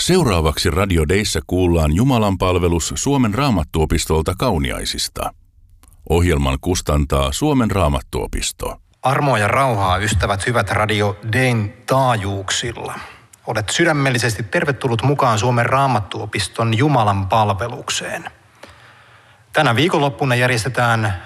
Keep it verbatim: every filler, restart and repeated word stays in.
Seuraavaksi Radio Dayssä kuullaan Jumalan palvelus Suomen Raamattuopistolta Kauniaisista. Ohjelman kustantaa Suomen Raamattuopisto. Armoa ja rauhaa, ystävät hyvät Radio Dayn taajuuksilla. Olet sydämellisesti tervetullut mukaan Suomen Raamattuopiston Jumalan palvelukseen. Tänä viikonloppuna järjestetään